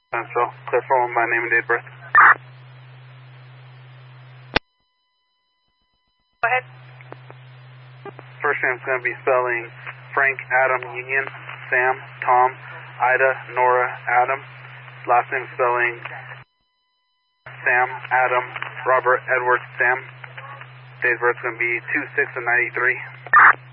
So, clear for my name and date of birth. Go ahead. First name's going to be spelling Frank, Adam, Union, Sam, Tom, Ida, Nora, Adam. Last name spelling Sam, Adam, Robert, Edward, Sam. Date of birth is going to be 2/6 of 93.